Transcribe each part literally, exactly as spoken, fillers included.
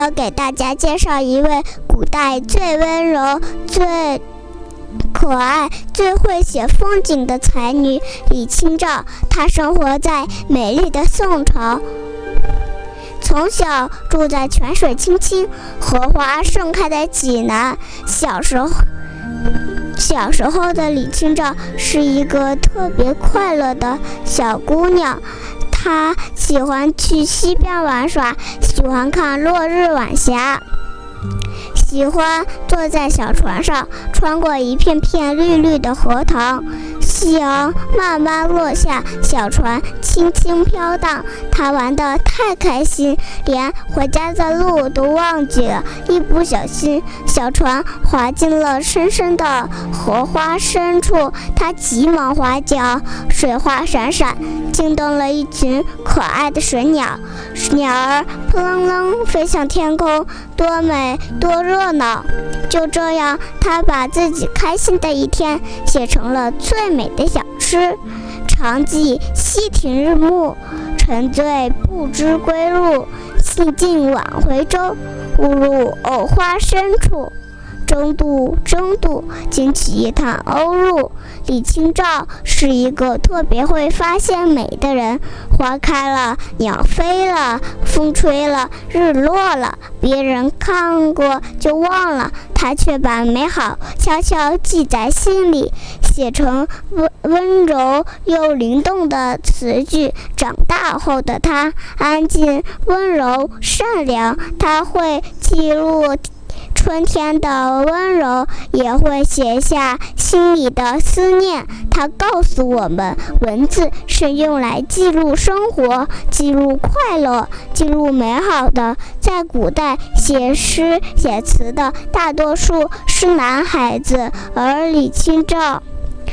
要给大家介绍一位古代最温柔、最可爱、最会写风景的才女李清照。她生活在美丽的宋朝，从小住在泉水清清、荷花盛开的济南。小时候，小时候的李清照是一个特别快乐的小姑娘。她喜欢去溪边玩耍，喜欢看落日晚霞，喜欢坐在小船上，穿过一片片绿绿的荷塘。夕阳慢慢落下，小船轻轻飘荡，她玩得太开心，连回家的路都忘记了。一不小心，小船滑进了深深的荷花深处，她急忙划桨，水花闪闪，惊动了一群可爱的水鸟。鸟儿扑棱棱飞向天空，多美多热闹。就这样，她把自己开心的一天写成了最美的小诗。常记溪亭日暮，沉醉不知归路。兴尽晚回舟，误入藕花深处。争渡争渡，惊起一滩鸥鹭。李清照是一个特别会发现美的人。花开了，鸟飞了，风吹了，日落了，别人看过就忘了，她却把美好悄悄记在心里，写成温温柔又灵动的词句。长大后的她安静、温柔、善良，她会记录春天的温柔，也会写下心里的思念。它告诉我们，文字是用来记录生活、记录快乐、记录美好的。在古代，写诗写词的大多数是男孩子，而李清照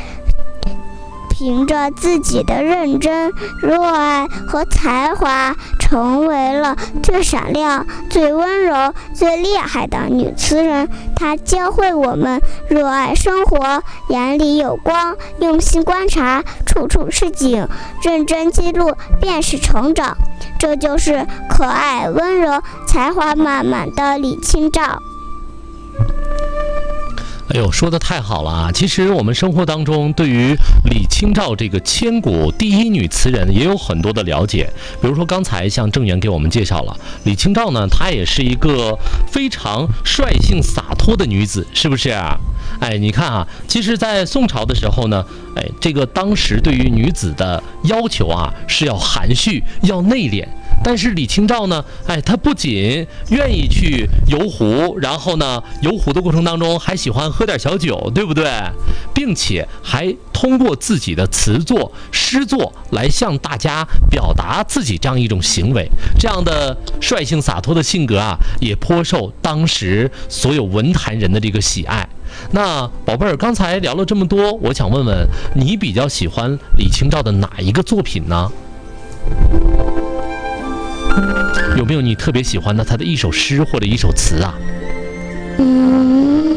凭着自己的认真、热爱和才华，成为了最闪亮、最温柔、最厉害的女词人。她教会我们热爱生活，眼里有光，用心观察，处处是景，认真记录便是成长。这就是可爱、温柔、才华满满的李清照。 哎呦，说的太好了啊！其实我们生活当中对于李清照这个千古第一女词人也有很多的了解。比如说刚才像郑源给我们介绍了李清照呢，她也是一个非常率性洒脱的女子，是不是啊？哎，你看啊，其实在宋朝的时候呢，哎，这个当时对于女子的要求啊是要含蓄、要内敛。但是李清照呢，哎，她不仅愿意去游湖，然后呢，游湖的过程当中还喜欢喝点小酒，对不对？并且还通过自己的词作、诗作来向大家表达自己这样一种行为。这样的率性洒脱的性格啊，也颇受当时所有文坛人的这个喜爱。那宝贝儿，刚才聊了这么多，我想问问你比较喜欢李清照的哪一个作品呢？有没有你特别喜欢的他的一首诗或者一首词啊？ 嗯，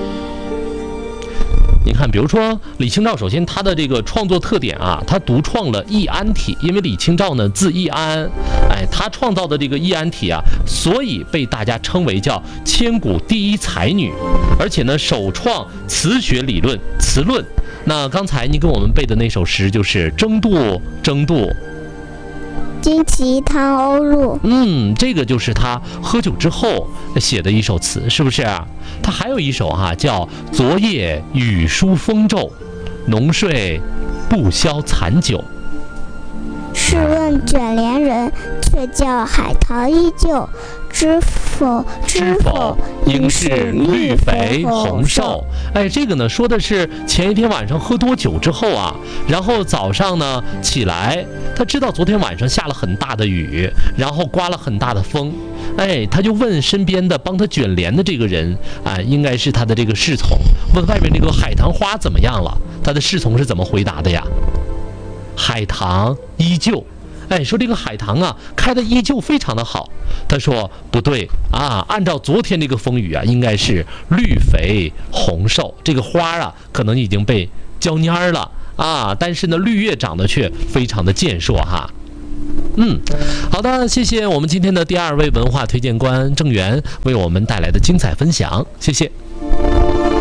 你看，比如说李清照，首先他的这个创作特点啊，他独创了易安体。因为李清照呢字易安，哎，他创造的这个易安体啊，所以被大家称为叫千古第一才女。而且呢，首创词学理论、词论。那刚才你给我们背的那首诗就是争渡争渡， 惊起一滩鸥鹭。 嗯，这个就是他喝酒之后写的一首词，是不是啊？他还有一首哈、啊，叫昨夜雨疏风骤，浓睡不消残酒。 试问卷帘人，却教海棠依旧。知否知否，应是绿肥红瘦。哎，这个呢说的是前一天晚上喝多酒之后啊，然后早上呢起来，他知道昨天晚上下了很大的雨，然后刮了很大的风，哎，他就问身边的帮他卷帘的这个人啊，应该是他的这个侍从，问外面这个海棠花怎么样了？他的侍从是怎么回答的呀？海棠依旧。哎，说这个海棠啊，开的依旧非常的好。他说不对啊，按照昨天这个风雨啊，应该是绿肥红瘦，这个花啊，可能已经被浇蔫了啊，但是呢，绿叶长得却非常的健硕哈。 嗯，好的，谢谢我们今天的第二位文化推荐官郑源为我们带来的精彩分享，谢谢。